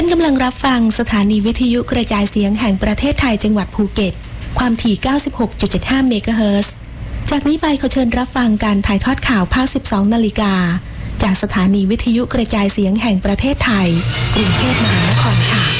านกำลังรับฟังสถานีวิทยุกระจายเสียงแห่งประเทศไทยจังหวัดภูเก็ตความถี่ 96.75 เมกะเฮิรตซ์ จากนี้ไปขอเชิญรับฟังการถ่ายทอดข่าวภาค 12 นาฬิกาจากสถานีวิทยุกระจายเสียงแห่งประเทศไทยกรุงเทพมหานครค่ะ